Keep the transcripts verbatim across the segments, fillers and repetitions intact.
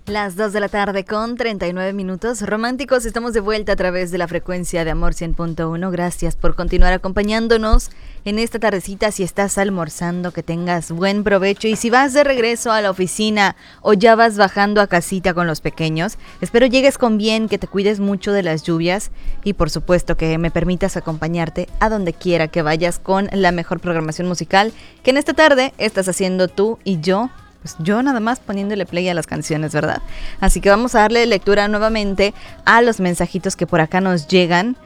Las dos de la tarde con treinta y nueve minutos. Románticos, estamos de vuelta a través de la frecuencia de Amor cien punto uno. Gracias por continuar acompañándonos en esta tardecita. Si estás almorzando, que tengas buen provecho. Y si vas de regreso a la oficina o ya vas bajando a casita con los pequeños, espero llegues con bien, que te cuides mucho de las lluvias y por supuesto que me permitas acompañarte a donde quiera que vayas con la mejor programación musical que en esta tarde estás haciendo tú y yo. Pues yo nada más poniéndole play a las canciones, ¿verdad? Así que vamos a darle lectura nuevamente a los mensajitos que por acá nos llegan.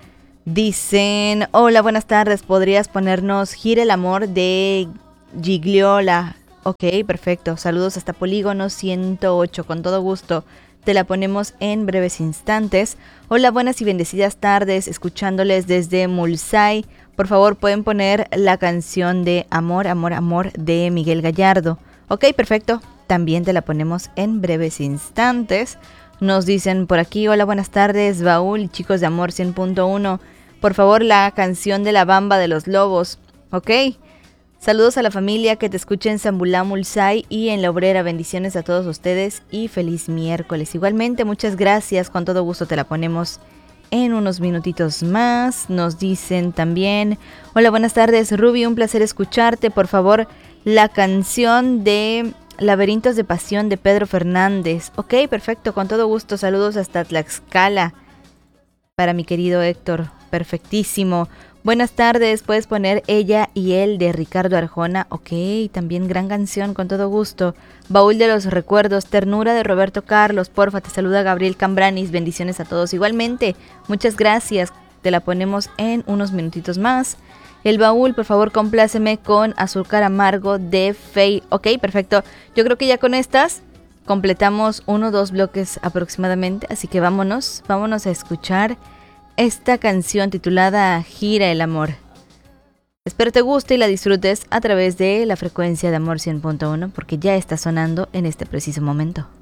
Dicen, hola, buenas tardes, ¿podrías ponernos Gira el amor de Gigliola? Ok, perfecto, saludos hasta Polígono ciento ocho, con todo gusto. Te la ponemos en breves instantes. Hola, buenas y bendecidas tardes, escuchándoles desde Mulsay. Por favor, pueden poner la canción de Amor, Amor, Amor de Miguel Gallardo. Ok, perfecto. También te la ponemos en breves instantes. Nos dicen por aquí, hola, buenas tardes, Baúl y chicos de Amor cien punto uno. Por favor, la canción de La Bamba de los Lobos. Ok. Saludos a la familia que te escucha en Zambulá, Mulsay y en La Obrera. Bendiciones a todos ustedes y feliz miércoles. Igualmente, muchas gracias. Con todo gusto te la ponemos en unos minutitos más. Nos dicen también, hola, buenas tardes, Ruby, un placer escucharte. Por favor, la canción de Laberintos de Pasión de Pedro Fernández. Ok, perfecto, con todo gusto. Saludos hasta Tlaxcala para mi querido Héctor. Perfectísimo. Buenas tardes, puedes poner Ella y Él de Ricardo Arjona. Ok, también gran canción, con todo gusto. Baúl de los Recuerdos, Ternura de Roberto Carlos. Porfa, te saluda Gabriel Cambranis. Bendiciones a todos. Igualmente, muchas gracias. Te la ponemos en unos minutitos más. El Baúl, por favor, compláceme con Azúcar Amargo de Fey. Ok, perfecto. Yo creo que ya con estas completamos uno o dos bloques aproximadamente. Así que vámonos, vámonos a escuchar esta canción titulada Gira el Amor. Espero te guste y la disfrutes a través de la frecuencia de Amor cien punto uno porque ya está sonando en este preciso momento.